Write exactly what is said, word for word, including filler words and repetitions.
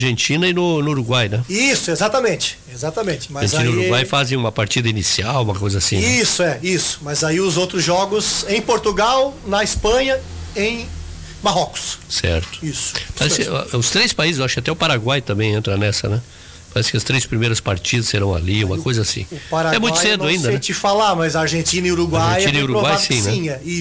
Argentina e no, no Uruguai, né? Isso, exatamente, exatamente. Mas Argentina aí... e Uruguai fazem uma partida inicial, uma coisa assim. Isso, né? é, isso. Mas aí os outros jogos em Portugal, na Espanha, em Marrocos. Certo. Isso. Parece, os três países, eu acho que até o Paraguai também entra nessa, né? Parece que as três primeiras partidas serão ali, uma coisa assim. O Paraguai, é muito cedo não ainda, sei né? te falar, mas a Argentina e Uruguai Argentina é e Uruguai, sim, sim, né? sim, é.